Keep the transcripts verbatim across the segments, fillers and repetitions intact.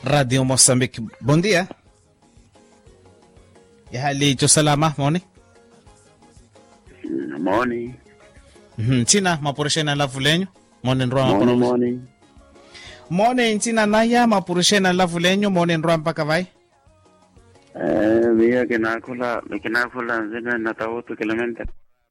Radio Moçambique. Bom dia. Ya hali jo salama moni? Moni. Mhm, China mapurishena lavu lenyu. Moni nroa Moni mapuro. moni. Moni nchina naya mapurishena lavu lenyu. Moni nroa mpaka vai. Eh, mia kinakula, kinakula nzina natahutu kilometer.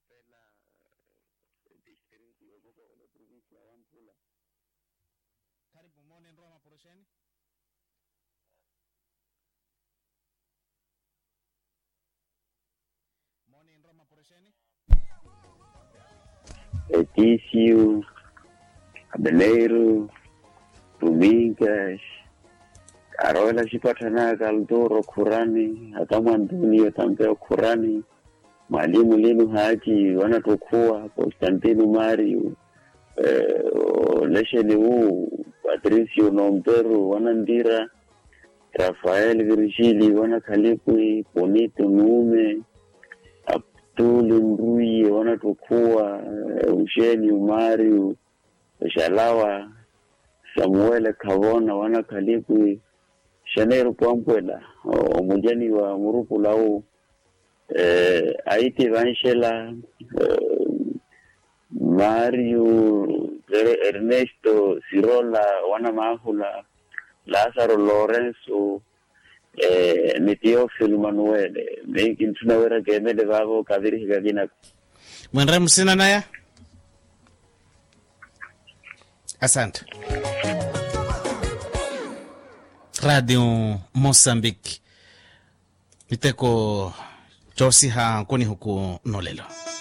Etício, Abeleiro, Domingas, Carola Chipatana, Galdoro, Kurani, Atamanduni, Tampeo Kurani, Mwalimu Linu Haji, wanatokuwa Constantino Mario, eh, Lesheni Wu, Patricio Nombero, wanandira, Rafael Virgili, wanakalipui, Bonito Nume, Tuli Mrui, wanatokuwa Usheni Mario, Shalawa, Samuel Kavona, wanakalipu Shanero Pampuela, omujani wa Murupu Lau, eh, Aiti Vanshela, eh, Mario, Ernesto Sirola, wana Mahula, Lazaro Lorenzo, eh, ni Teofilo Manuel, mengi tunawera gemele vavo kaviri higagina. Mwenre msina naya? Asante. Radio Moçambique. Miteko Josi ha kuni huku nolelo.